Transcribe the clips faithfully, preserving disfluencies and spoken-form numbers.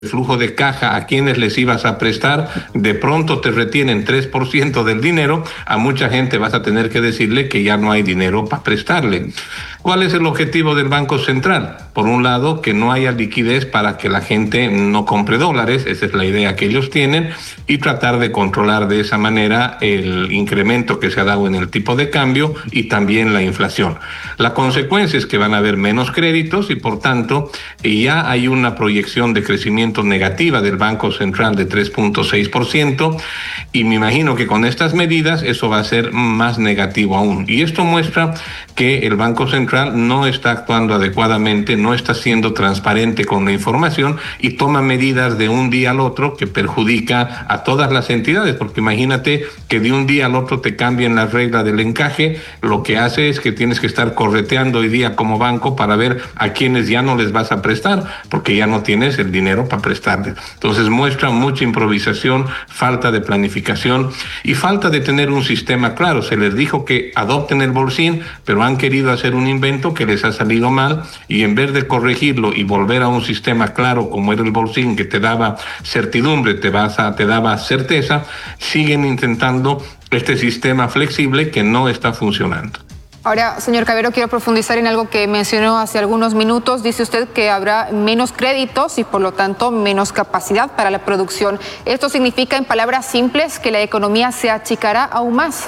flujo de caja a quienes les ibas a prestar, de pronto te retienen tres por ciento del dinero, a mucha gente vas a tener que decirle que ya no hay dinero para prestarle. ¿Cuál es el objetivo del Banco Central? Por un lado, que no haya liquidez para que la gente no compre dólares, esa es la idea que ellos tienen, y tratar de controlar de esa manera el incremento que se ha dado en el tipo de cambio y también la inflación. La consecuencia es que van a haber menos créditos y por tanto ya hay una proyección de crecimiento negativa del Banco Central de tres punto seis por ciento y me imagino que con estas medidas eso va a ser más negativo aún. Y esto muestra que el Banco Central no está actuando adecuadamente, no está siendo transparente con la información y toma medidas de un día al otro que perjudica a todas las entidades, porque imagínate que de un día al otro te cambien las reglas del encaje, lo que hace es que tienes que estar correteando hoy día como banco para ver a quienes ya no les vas a prestar, porque ya no tienes el dinero para prestarles. Entonces muestra mucha improvisación, falta de planificación y falta de tener un sistema claro. Se les dijo que adopten el bolsín, pero han querido hacer un invento que les ha salido mal y en vez de corregirlo y volver a un sistema claro como era el bolsín que te daba certidumbre, te, vas a, te daba certeza, siguen intentando este sistema flexible que no está funcionando. Ahora, señor Cavero, quiero profundizar en algo que mencionó hace algunos minutos. Dice usted que habrá menos créditos y, por lo tanto, menos capacidad para la producción. ¿Esto significa, en palabras simples, que la economía se achicará aún más?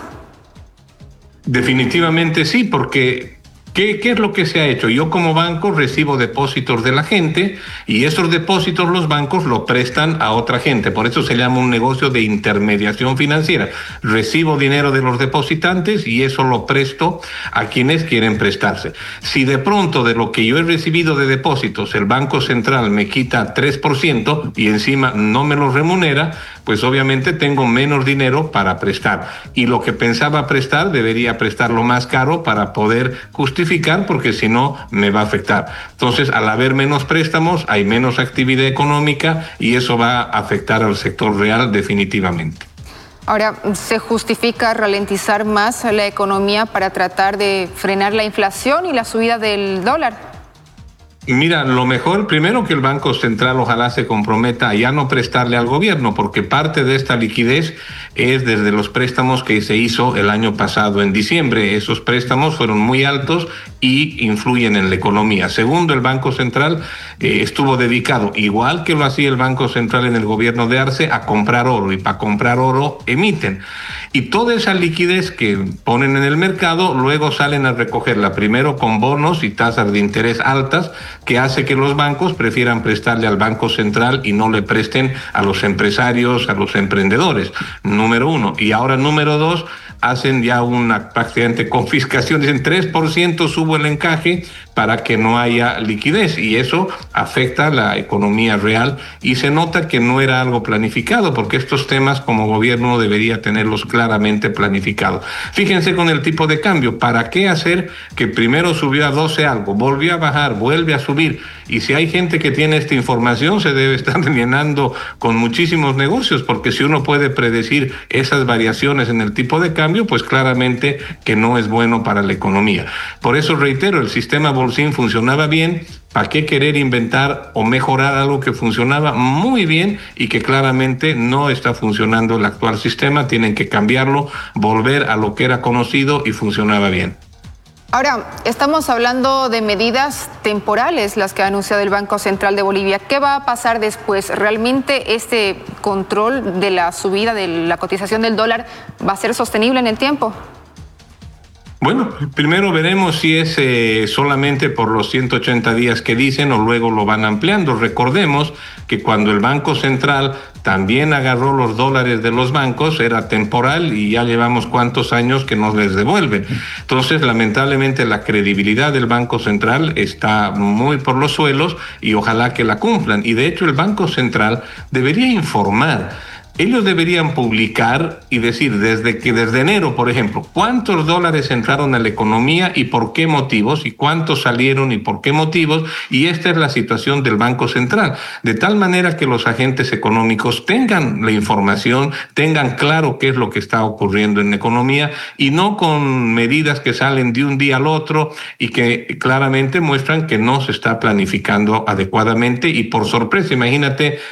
Definitivamente sí, porque ¿Qué, ¿Qué es lo que se ha hecho? Yo como banco recibo depósitos de la gente y esos depósitos los bancos lo prestan a otra gente. Por eso se llama un negocio de intermediación financiera. Recibo dinero de los depositantes y eso lo presto a quienes quieren prestarse. Si de pronto de lo que yo he recibido de depósitos el Banco Central me quita tres por ciento y encima no me lo remunera, pues obviamente tengo menos dinero para prestar. Y lo que pensaba prestar debería prestarlo más caro para poder justificar porque si no me va a afectar. Entonces, al haber menos préstamos, hay menos actividad económica y eso va a afectar al sector real definitivamente. Ahora, ¿se justifica ralentizar más la economía para tratar de frenar la inflación y la subida del dólar? Mira, lo mejor, primero que el Banco Central ojalá se comprometa a ya no prestarle al gobierno, porque parte de esta liquidez es desde los préstamos que se hizo el año pasado en diciembre. Esos préstamos fueron muy altos y influyen en la economía. Segundo, el Banco Central eh, estuvo dedicado, igual que lo hacía el Banco Central en el gobierno de Arce, a comprar oro, y para comprar oro emiten. Y toda esa liquidez que ponen en el mercado, luego salen a recogerla, primero con bonos y tasas de interés altas, que hace que los bancos prefieran prestarle al Banco Central y no le presten a los empresarios, a los emprendedores, número uno. Y ahora, número dos, hacen ya una prácticamente confiscación, dicen tres por ciento subo el encaje para que no haya liquidez y eso afecta a la economía real y se nota que no era algo planificado porque estos temas como gobierno debería tenerlos claramente planificados. Fíjense con el tipo de cambio, ¿para qué hacer que primero subió a doce algo, volvió a bajar, vuelve a subir? Y si hay gente que tiene esta información se debe estar llenando con muchísimos negocios porque si uno puede predecir esas variaciones en el tipo de cambio, pues claramente que no es bueno para la economía. Por eso reitero, el sistema bolsín funcionaba bien, ¿para qué querer inventar o mejorar algo que funcionaba muy bien y que claramente no está funcionando el actual sistema? Tienen que cambiarlo, volver a lo que era conocido y funcionaba bien. Ahora, estamos hablando de medidas temporales, las que ha anunciado el Banco Central de Bolivia. ¿Qué va a pasar después? ¿Realmente este control de la subida de la cotización del dólar va a ser sostenible en el tiempo? Bueno, primero veremos si es eh, solamente por los ciento ochenta días que dicen o luego lo van ampliando. Recordemos que cuando el Banco Central también agarró los dólares de los bancos, era temporal y ya llevamos cuántos años que nos les devuelven. Entonces, lamentablemente, la credibilidad del Banco Central está muy por los suelos y ojalá que la cumplan. Y de hecho, el Banco Central debería informar Ellos deberían publicar y decir desde que desde enero, por ejemplo, cuántos dólares entraron a la economía y por qué motivos, y cuántos salieron y por qué motivos, y esta es la situación del Banco Central, de tal manera que los agentes económicos tengan la información, tengan claro qué es lo que está ocurriendo en la economía, y no con medidas que salen de un día al otro y que claramente muestran que no se está planificando adecuadamente y por sorpresa, imagínate,